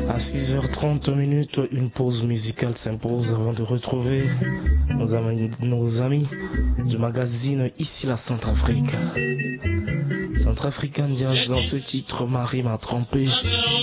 À 6h30, une pause musicale s'impose avant de retrouver nos amis du magazine Ici la Centrafrique. Centrafrican Jazz dans ce titre, Marie m'a trompé.